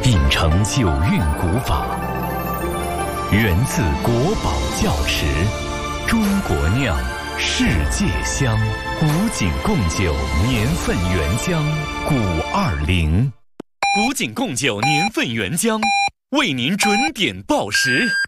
秉承九韵古法，源自国宝窖池，中国酿，世界香。古井贡酒年份原浆520，古井贡酒年份原浆为您准点报时。